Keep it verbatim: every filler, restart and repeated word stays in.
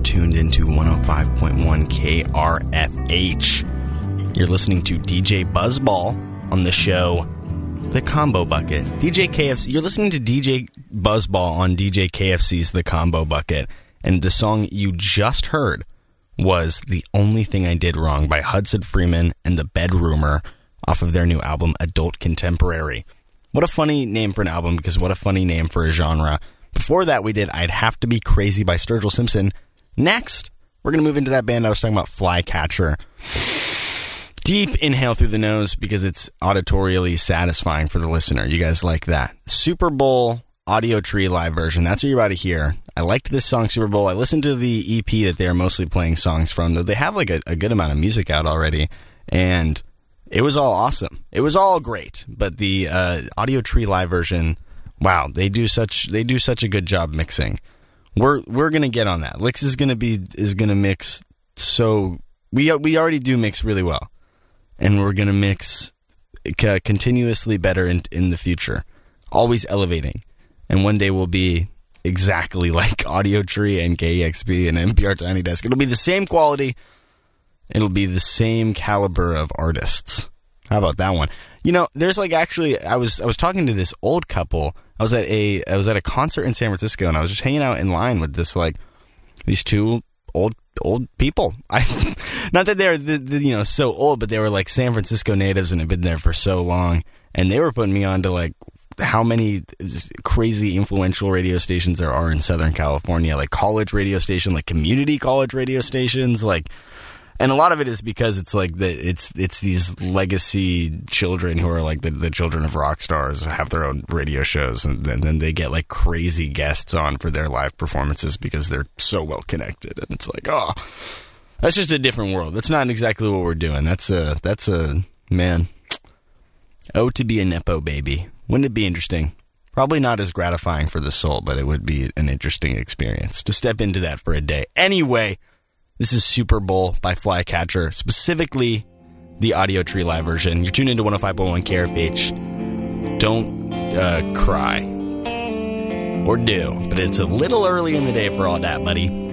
tuned into one oh five point one K R F H. You're listening to D J Buzzball on the show The Combo Bucket. D J K F C, you're listening to D J Buzzball on D J K F C's The Combo Bucket, and the song you just heard was The Only Thing I Did Wrong by Hudson Freeman and the Bedroomer off of their new album Adult Contemporary. What a funny name for an album, because what a funny name for a genre. Before that, we did I'd Have to Be Crazy by Sturgill Simpson. Next, we're going to move into that band I was talking about, Flycatcher. Deep inhale through the nose because it's auditorially satisfying for the listener. You guys like that. Super Bowl Audio Tree live version. That's what you're about to hear. I liked this song, Super Bowl. I listened to the E P that they're mostly playing songs from, though they have like a, a good amount of music out already. And it was all awesome. It was all great. But the uh, Audio Tree live version, wow, they do such they do such a good job mixing. We're we're gonna get on that. Licks is gonna be is gonna mix so we we already do mix really well, and we're gonna mix c- continuously better in in the future, always elevating, and one day we'll be exactly like Audio Tree and K E X P and N P R Tiny Desk. It'll be the same quality. It'll be the same caliber of artists. How about that one? You know, there's like actually, I was I was talking to this old couple. I was at a I was at a concert in San Francisco, and I was just hanging out in line with this like these two old old people. I not that they're the, the, you know so old, but they were like San Francisco natives and had been there for so long, and they were putting me on to like how many crazy influential radio stations there are in Southern California, like college radio station, like community college radio stations, like. And a lot of it is because it's like the it's it's these legacy children who are like the, the children of rock stars, have their own radio shows, and, and then they get like crazy guests on for their live performances because they're so well connected. And it's like, oh, that's just a different world. That's not exactly what we're doing. That's a that's a man. Oh, to be a nepo baby. Wouldn't it be interesting? Probably not as gratifying for the soul, but it would be an interesting experience to step into that for a day. Anyway. This is Super Bowl by Flycatcher, specifically the Audio Tree live version. You're tuned into one oh five point one K R F H. Don't uh, cry. Or do, but it's a little early in the day for all that, buddy.